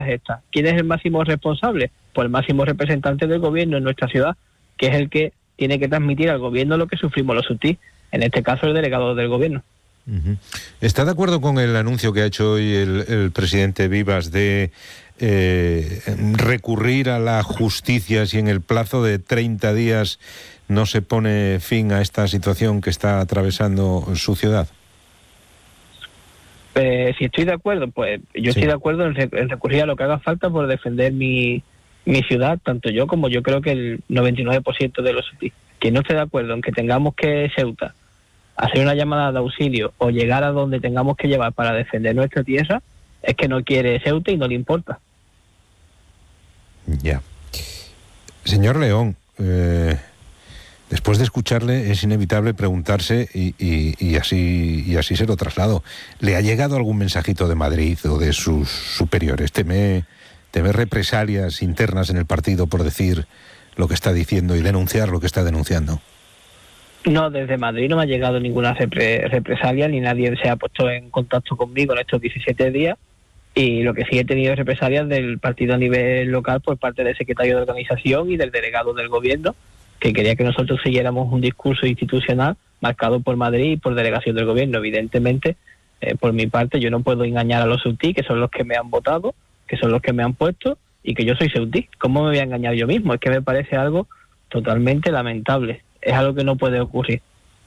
esta. ¿Quién es el máximo responsable? Pues el máximo representante del gobierno en nuestra ciudad, que es el que tiene que transmitir al gobierno lo que sufrimos los sutís, en este caso el delegado del gobierno. Uh-huh. ¿Está de acuerdo con el anuncio que ha hecho hoy el presidente Vivas de recurrir a la justicia si en el plazo de 30 días no se pone fin a esta situación que está atravesando su ciudad? Si estoy de acuerdo, pues yo estoy de acuerdo en recurrir a lo que haga falta por defender mi ciudad, tanto yo como yo creo que el 99% de los sutís. Quien no esté de acuerdo en que tengamos que Ceuta hacer una llamada de auxilio o llegar a donde tengamos que llevar para defender nuestra tierra, es que no quiere Ceuta y no le importa. Ya. Señor León, después de escucharle es inevitable preguntarse, y así se lo traslado, ¿le ha llegado algún mensajito de Madrid o de sus superiores? ¿Teme represalias internas en el partido por decir lo que está diciendo y denunciar lo que está denunciando? No, desde Madrid no me ha llegado ninguna represalia, ni nadie se ha puesto en contacto conmigo en estos 17 días, y lo que sí he tenido represalias del partido a nivel local por parte del secretario de organización y del delegado del gobierno, que quería que nosotros siguiéramos un discurso institucional marcado por Madrid y por delegación del gobierno. Evidentemente, por mi parte, yo no puedo engañar a los ceutí, que son los que me han votado, que son los que me han puesto, y que yo soy ceutí. ¿Cómo me voy a engañar yo mismo? Es que me parece algo totalmente lamentable. Es algo que no puede ocurrir.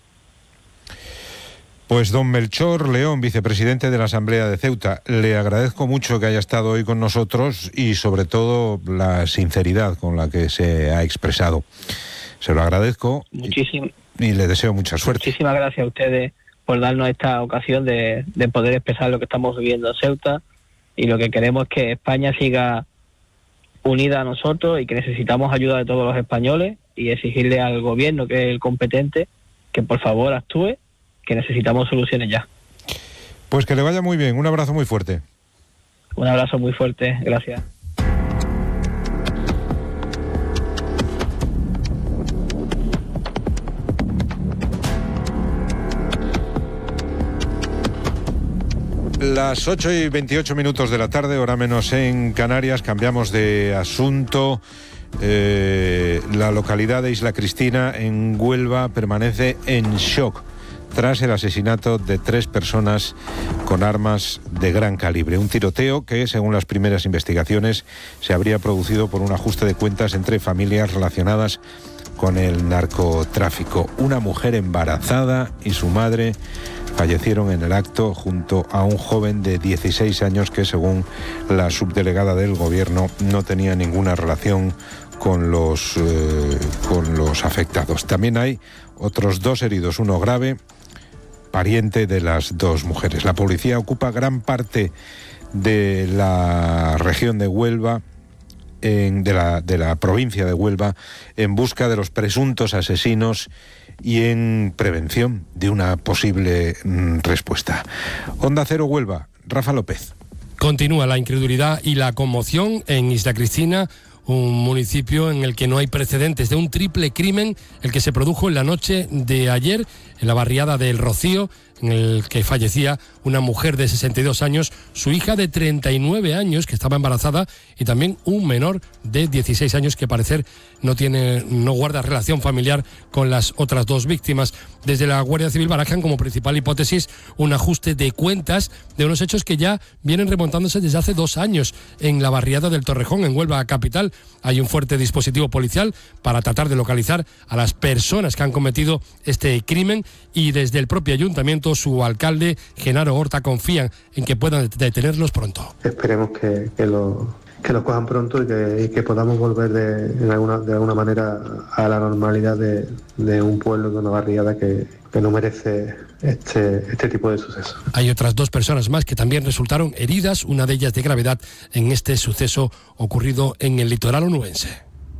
Pues don Melchor León, vicepresidente de la Asamblea de Ceuta, le agradezco mucho que haya estado hoy con nosotros y sobre todo la sinceridad con la que se ha expresado. Se lo agradezco y le deseo mucha suerte. Muchísimas gracias a ustedes por darnos esta ocasión de poder expresar lo que estamos viviendo en Ceuta, y lo que queremos es que España siga unida a nosotros y que necesitamos ayuda de todos los españoles, y exigirle al gobierno, que es el competente, que por favor actúe, que necesitamos soluciones ya. Pues que le vaya muy bien, un abrazo muy fuerte. Un abrazo muy fuerte, gracias. Las 8:28 de la tarde, hora menos en Canarias, cambiamos de asunto. La localidad de Isla Cristina, en Huelva, permanece en shock tras el asesinato de 3 personas con armas de gran calibre. Un tiroteo que, según las primeras investigaciones, se habría producido por un ajuste de cuentas entre familias relacionadas con el narcotráfico. Una mujer embarazada y su madre fallecieron en el acto junto a un joven de 16 años que, según la subdelegada del gobierno, no tenía ninguna relación con los afectados. También hay otros 2 heridos, uno grave, pariente de las 2 mujeres. La policía ocupa gran parte de la región de Huelva, de la provincia de Huelva, en busca de los presuntos asesinos y en prevención de una posible respuesta. Onda Cero Huelva, Rafa López. Continúa la incredulidad y la conmoción en Isla Cristina, un municipio en el que no hay precedentes de un triple crimen, el que se produjo en la noche de ayer en la barriada del Rocío, en el que fallecía una mujer de 62 años, su hija de 39 años que estaba embarazada, y también un menor de 16 años que, parecer, no guarda relación familiar con las otras 2 víctimas. Desde la Guardia Civil barajan como principal hipótesis un ajuste de cuentas de unos hechos que ya vienen remontándose desde hace 2 años en la barriada del Torrejón, en Huelva capital. Hay un fuerte dispositivo policial para tratar de localizar a las personas que han cometido este crimen, y desde el propio ayuntamiento, su alcalde, Genaro Horta, confían en que puedan detenerlos pronto. Esperemos que lo cojan pronto y que podamos volver de alguna manera a la normalidad de un pueblo, de una barriada que no merece este tipo de sucesos. Hay otras 2 personas más que también resultaron heridas, una de ellas de gravedad, en este suceso ocurrido en el litoral onubense.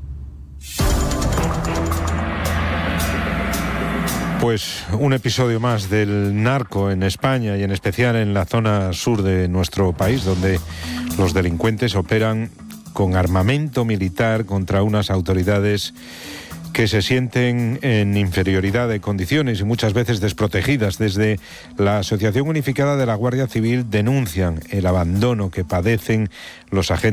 Pues un episodio más del narco en España, y en especial en la zona sur de nuestro país, donde los delincuentes operan con armamento militar contra unas autoridades que se sienten en inferioridad de condiciones y muchas veces desprotegidas. Desde la Asociación Unificada de la Guardia Civil denuncian el abandono que padecen los agentes